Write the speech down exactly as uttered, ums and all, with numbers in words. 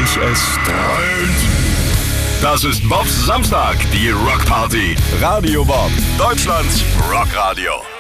ich es dröhnt. Das ist Bobs Samstag, die Rockparty. Radio Bob, Deutschlands Rockradio.